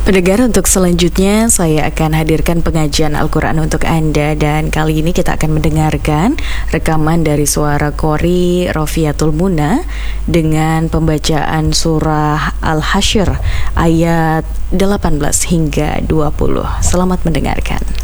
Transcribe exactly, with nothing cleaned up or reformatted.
Pendengar, untuk selanjutnya saya akan hadirkan pengajian Al-Quran untuk Anda. Dan kali ini kita akan mendengarkan rekaman dari suara Qori Rofiatul Muna dengan pembacaan surah Al-Hasyr ayat delapan belas hingga dua puluh. Selamat mendengarkan.